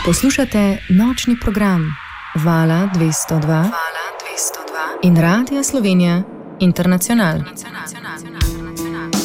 Poslušate nočni program Vala 202 in Radia Slovenija Internacional.